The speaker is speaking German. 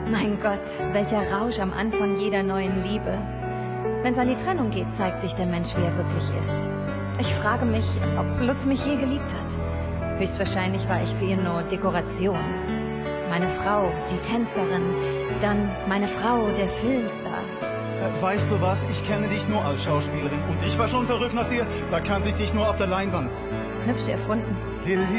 Mein Gott, welcher Rausch am Anfang jeder neuen Liebe. Wenn es an die Trennung geht, zeigt sich der Mensch, wie er wirklich ist. Ich frage mich, ob Lutz mich je geliebt hat. Höchstwahrscheinlich war ich für ihn nur Dekoration. Meine Frau, die Tänzerin, dann meine Frau, der Filmstar. Weißt du was? Ich kenne dich nur als Schauspielerin und ich war schon verrückt nach dir. Da kannte ich dich nur auf der Leinwand. Hübsch erfunden. Lilly.